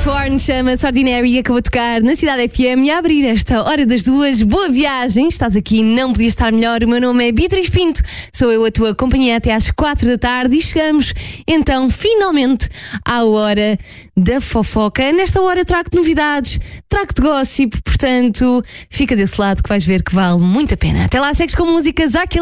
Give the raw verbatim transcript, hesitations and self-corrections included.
Sworn chama-se Ordinary e acabou de tocar na Cidade F M e a abrir esta hora das duas. Boa viagem, estás aqui, não podia estar melhor. O meu nome é Beatriz Pinto, sou eu a tua companhia até às quatro da tarde e chegamos então finalmente à hora da fofoca. Nesta hora trago-te novidades, trago-te gossip, portanto fica desse lado que vais ver que vale muito a pena. Até lá, segues com músicas.